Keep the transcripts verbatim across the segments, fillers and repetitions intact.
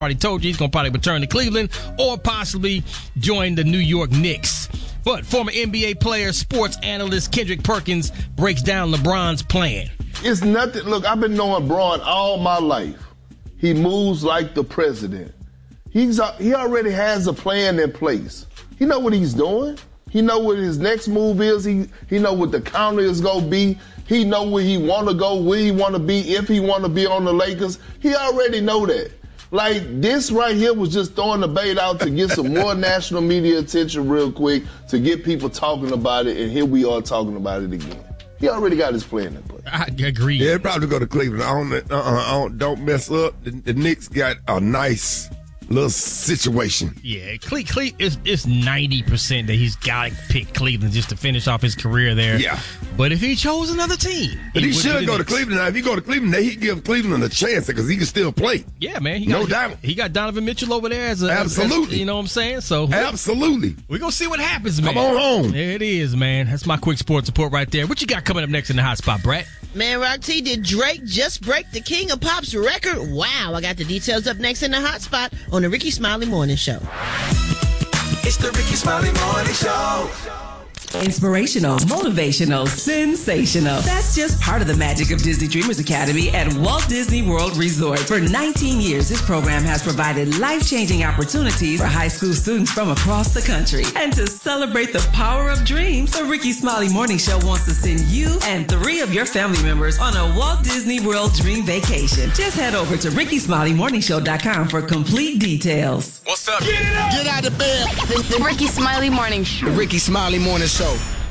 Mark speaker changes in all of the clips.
Speaker 1: already told you he's going to probably return to Cleveland or possibly join the New York Knicks. But former N B A player, sports analyst Kendrick Perkins breaks down LeBron's plan.
Speaker 2: It's nothing. Look, I've been knowing Bron all my life. He moves like the president. He's He already has a plan in place. He know what he's doing. He know what his next move is. He he know what the counter is going to be. He know where he want to go, where he want to be, if he want to be on the Lakers. He already know that. Like, this right here was just throwing the bait out to get some more national media attention real quick, to get people talking about it, and here we are talking about it again. He already got his plan in place.
Speaker 1: I agree.
Speaker 3: Yeah, he'd probably go to Cleveland. I don't, uh-uh, I don't, don't mess up. The, the Knicks got a nice little situation.
Speaker 1: Yeah, Cle- Cle- it's, it's ninety percent that he's got to pick Cleveland just to finish off his career there.
Speaker 3: Yeah.
Speaker 1: But if he chose another team.
Speaker 3: But he,
Speaker 1: he
Speaker 3: should go to Cleveland. Now, if he go to Cleveland, he give Cleveland a chance because he can still play.
Speaker 1: Yeah, man. He
Speaker 3: no
Speaker 1: got,
Speaker 3: doubt.
Speaker 1: He got Donovan Mitchell over there as a.
Speaker 3: Absolutely.
Speaker 1: As, you know what I'm saying? So
Speaker 3: Absolutely.
Speaker 1: We're going to see what happens, man.
Speaker 3: Come on home.
Speaker 1: There it is, man. That's my quick sports report right there. What you got coming up next in the hot spot, Brett?
Speaker 4: Man, Rock T, did Drake just break the King of Pop's record? Wow, I got the details up next in the hot spot on the Ricky Smiley Morning Show.
Speaker 5: It's the Ricky Smiley Morning Show.
Speaker 6: Inspirational, motivational, sensational. That's just part of the magic of Disney Dreamers Academy at Walt Disney World Resort. For nineteen years, this program has provided life-changing opportunities for high school students from across the country. And to celebrate the power of dreams, the Ricky Smiley Morning Show wants to send you and three of your family members on a Walt Disney World dream vacation. Just head over to ricky smiley morning show dot com for complete details.
Speaker 5: What's up?
Speaker 2: Get it up! Get out of bed!
Speaker 7: The, the Ricky Smiley Morning Show.
Speaker 5: The Ricky Smiley Morning Show.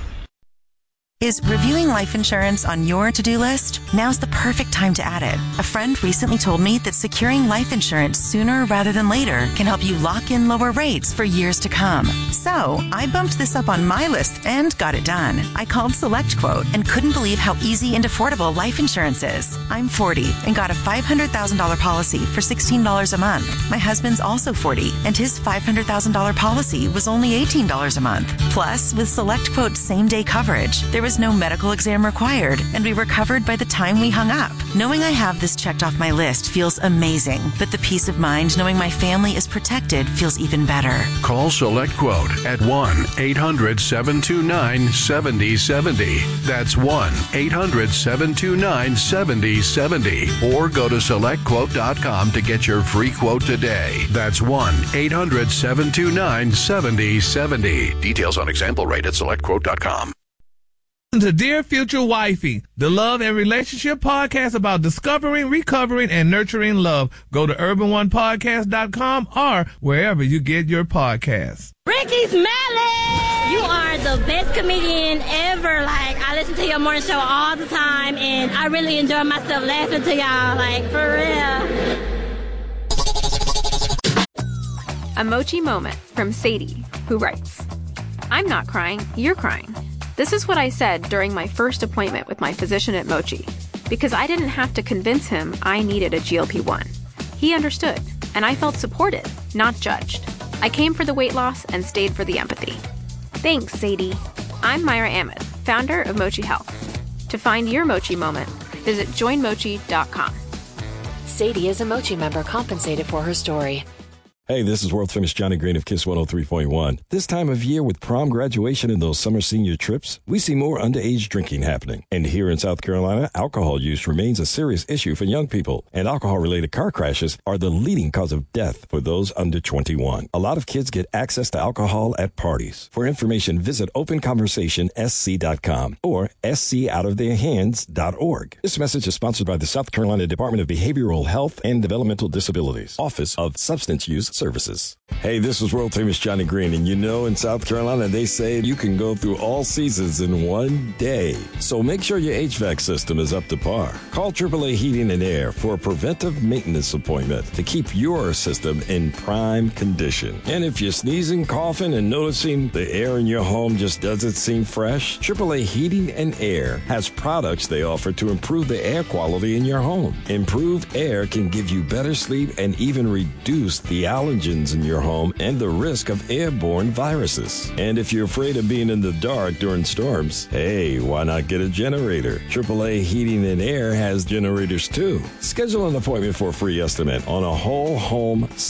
Speaker 8: Is reviewing life insurance on your to-do list? Now's the perfect time to add it. A friend recently told me that securing life insurance sooner rather than later can help you lock in lower rates for years to come. So I bumped this up on my list and got it done. I called SelectQuote and couldn't believe how easy and affordable life insurance is. I'm forty and got a five hundred thousand dollars policy for sixteen dollars a month. My husband's also forty and his five hundred thousand dollars policy was only eighteen dollars a month. Plus, with SelectQuote's same-day coverage, there was no medical exam required, and we were covered by the time we hung up. Knowing I have this checked off my list feels amazing, but the peace of mind knowing my family is protected feels even better.
Speaker 9: Call SelectQuote at one eight hundred seven two nine seven zero seven zero. That's one eight hundred seven two nine seven zero seven zero. Or go to select quote dot com to get your free quote today. That's one eight hundred seven two nine seven zero seven zero. Details on example rate at select quote dot com.
Speaker 10: To Dear Future Wifey, the love and relationship podcast about discovering, recovering, and nurturing love. Go to urban one podcast dot com or wherever you get your podcasts.
Speaker 11: Ricky Smiley! You are the best comedian ever. Like, I listen to your morning show all the time, and I really enjoy myself laughing to y'all. Like, for real.
Speaker 12: A Mochi Moment from Sadie, who writes, I'm not crying, you're crying. This is what I said during my first appointment with my physician at Mochi, because I didn't have to convince him I needed a G L P one. He understood, and I felt supported, not judged. I came for the weight loss and stayed for the empathy. Thanks, Sadie. I'm Myra Ahmed, founder of Mochi Health. To find your Mochi Moment, visit join mochi dot com.
Speaker 13: Sadie is a Mochi member compensated for her story.
Speaker 14: Hey, this is world-famous Johnny Green of Kiss one oh three point one. This time of year with prom, graduation, and those summer senior trips, we see more underage drinking happening. And here in South Carolina, alcohol use remains a serious issue for young people. And alcohol-related car crashes are the leading cause of death for those under twenty-one. A lot of kids get access to alcohol at parties. For information, visit open conversation s c dot com or s c out of their hands dot org. This message is sponsored by the South Carolina Department of Behavioral Health and Developmental Disabilities, Office of Substance Use Services. Hey, this is world famous Johnny Green, and you know in South Carolina they say you can go through all seasons in one day. So make sure your H V A C system is up to par. Call triple A Heating and Air for a preventive maintenance appointment to keep your system in prime condition. And if you're sneezing, coughing, and noticing the air in your home just doesn't seem fresh, triple A Heating and Air has products they offer to improve the air quality in your home. Improved air can give you better sleep and even reduce the allergy allergens in your home and the risk of airborne viruses. And if you're afraid of being in the dark during storms, hey, why not get a generator? triple A Heating and Air has generators too. Schedule an appointment for a free estimate on a whole home